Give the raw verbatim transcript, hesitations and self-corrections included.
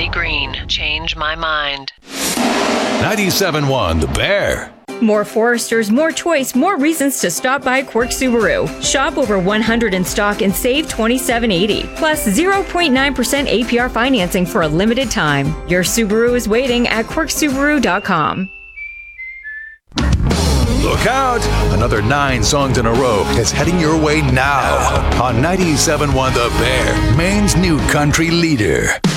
Valley Green. Change my mind. ninety-seven point one The Bear. More Foresters, more choice, more reasons to stop by Quirk Subaru. Shop over one hundred in stock and save twenty-seven eighty. Plus zero point nine percent A P R financing for a limited time. Your Subaru is waiting at quirk subaru dot com. Look out! Another nine songs in a row is heading your way now on ninety-seven point one The Bear, Maine's new country leader.